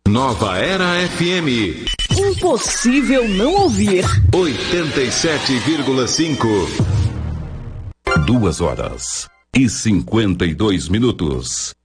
Nova Era FM. Impossível não ouvir. 87,5. 2 horas e 52 minutos.